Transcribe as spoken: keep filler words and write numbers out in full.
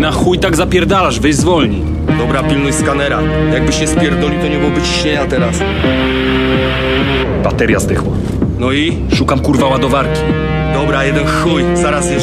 na chuj tak zapierdalasz, weź zwolnij. Dobra, pilnuj skanera. Jakbyś się spierdolił, to nie byłoby ciśnienia teraz. Bateria zdechła. No i? Szukam kurwa ładowarki. Dobra, jeden chuj, zaraz jeszcze.